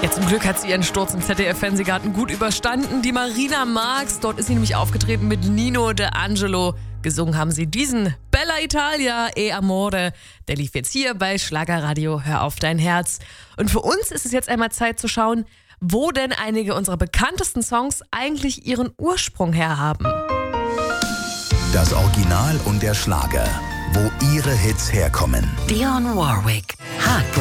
Ja, zum Glück hat sie ihren Sturz im ZDF-Fernsehgarten gut überstanden. Die Marina Marx, dort ist sie nämlich aufgetreten mit Nino D'Angelo. Gesungen haben sie diesen Bella Italia e Amore. Der lief jetzt hier bei Schlagerradio Hör auf dein Herz. Und für uns ist es jetzt einmal Zeit zu schauen, wo denn einige unserer bekanntesten Songs eigentlich ihren Ursprung herhaben. Das Original und der Schlager, wo ihre Hits herkommen. Dionne Warwick, Heartbreak.